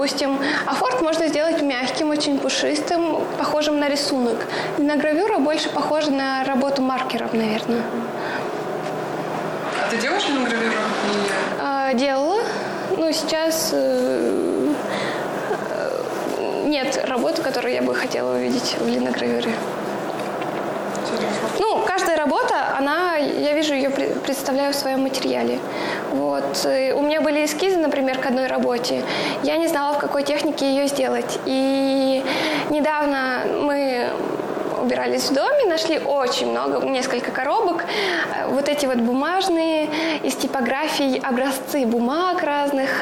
Допустим, афорт можно сделать мягким, очень пушистым, похожим на рисунок. Линогравюра больше похожа на работу маркеров, наверное. А ты делаешь линогравюру? Делала. Но сейчас нет работы, которую я бы хотела увидеть в линогравюре. Ну, каждая работа, я вижу ее, представляю в своем материале. Вот. У меня были эскизы, например, к одной работе. Я не знала, в какой технике ее сделать. И недавно мы убирались в доме, нашли очень много, несколько коробок. Вот эти вот бумажные, из типографий образцы бумаг разных,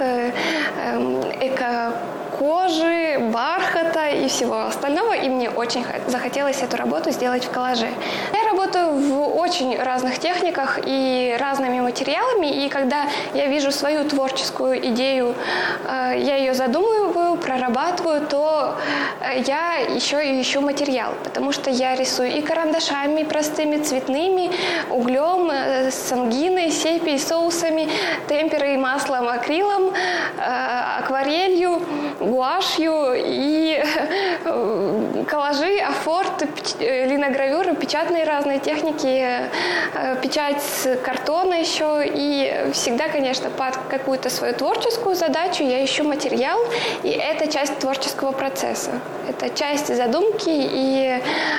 эко-кожи, бархата и всего остального. И мне очень захотелось эту работу сделать в коллаже. Я работаю в очень разных техниках и разными материалами. И когда я вижу свою творческую идею, я ее задумываю, прорабатываю, то я еще и ищу материал. Потому что я рисую и карандашами простыми, цветными, углем, сангиной, сепией, соусами, темперой, маслом, акрилом, акварелью, гуашью и коллажи, афорт, линогравюры, печатные разные техники, печать с картона еще. И всегда, конечно, под какую-то свою творческую задачу я ищу материал, и это часть творческого процесса. Это часть задумки, и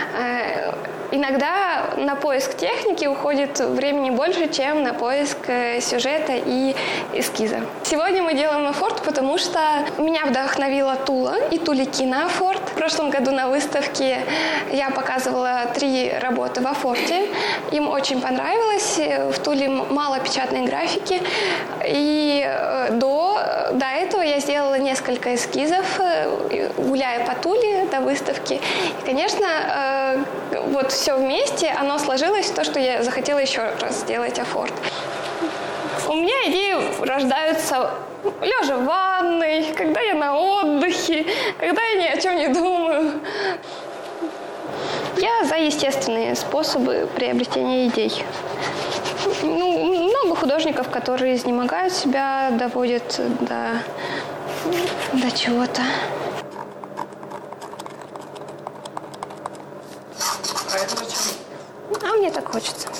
иногда на поиск техники уходит времени больше, чем на поиск сюжета и эскиза. Сегодня мы делаем афорт, потому что меня вдохновила Тула и тулики на афорт. В прошлом году на выставке я показывала 3 работы в афорте. Им очень понравилось. В Туле мало печатной графики. И до этого я сделала несколько эскизов, гуляя по Туле до выставки. И, конечно, вот все вместе, оно сложилось в то, что я захотела еще раз сделать афорт. У меня идеи рождаются лежа в ванной, когда я на отдыхе, когда я ни о чем не думаю. Я за естественные способы приобретения идей. Много художников, которые изнемогают себя, доводят до чего-то. А это зачем? А мне так хочется.